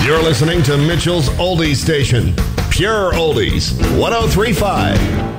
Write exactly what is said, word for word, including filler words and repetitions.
You're listening to Mitchell's Oldies Station. Pure Oldies, one oh three point five.